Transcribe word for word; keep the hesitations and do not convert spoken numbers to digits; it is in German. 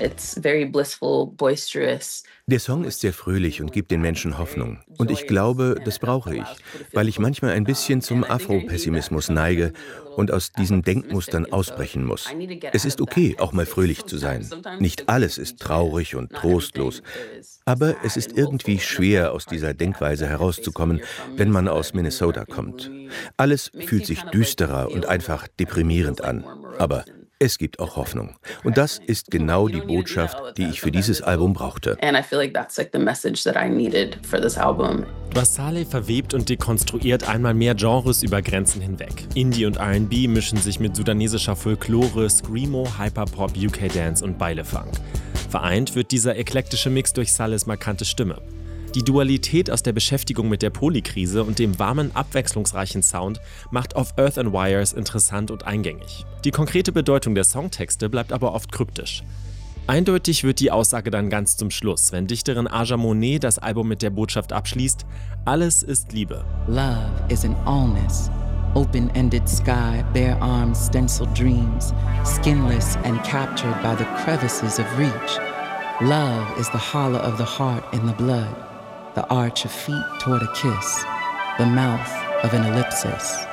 It's very blissful, boisterous. Der Song ist sehr fröhlich und gibt den Menschen Hoffnung. Und ich glaube, das brauche ich, weil ich manchmal ein bisschen zum Afropessimismus neige und aus diesen Denkmustern ausbrechen muss. Es ist okay, auch mal fröhlich zu sein. Nicht alles ist traurig und trostlos. Aber es ist irgendwie schwer, aus dieser Denkweise herauszukommen, wenn man aus Minnesota kommt. Alles fühlt sich düsterer und einfach deprimierend an. Aber es gibt auch Hoffnung. Und das ist genau die Botschaft, die ich für dieses Album brauchte. Was Saleh verwebt und dekonstruiert einmal mehr Genres über Grenzen hinweg. Indie und R and B mischen sich mit sudanesischer Folklore, Screamo, Hyperpop, U K-Dance und Baile-Funk. Vereint wird dieser eklektische Mix durch Salehs markante Stimme. Die Dualität aus der Beschäftigung mit der Polykrise und dem warmen, abwechslungsreichen Sound macht Of Earth and Wires interessant und eingängig. Die konkrete Bedeutung der Songtexte bleibt aber oft kryptisch. Eindeutig wird die Aussage dann ganz zum Schluss, wenn Dichterin Aja Monet das Album mit der Botschaft abschließt: Alles ist Liebe. Love is an allness, open-ended sky, bare arms, stenciled dreams, skinless and captured by the crevices of reach. Love is the hollow of the heart in the blood, the arch of feet toward a kiss, the mouth of an ellipsis.